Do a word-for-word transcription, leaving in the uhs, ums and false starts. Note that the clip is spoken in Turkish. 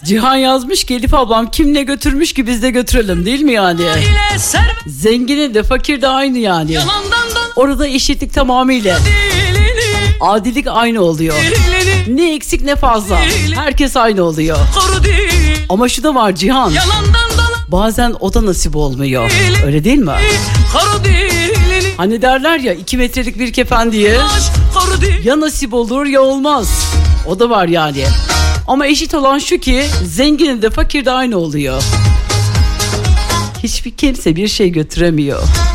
Cihan yazmış ki Elif ablam kim ne götürmüş ki biz de götürelim, değil mi yani? Zenginin de fakir de aynı yani. Orada eşitlik tamamıyla. Adilik aynı oluyor. Ne eksik ne fazla. Herkes aynı oluyor. Ama şu da var Cihan. Bazen o da nasip olmuyor. Öyle değil mi? Hani derler ya iki metrelik bir kefen diye. Ya nasip olur ya olmaz. O da var yani. Ama eşit olan şu ki zenginin de fakir de aynı oluyor. Hiçbir kimse bir şey götüremiyor.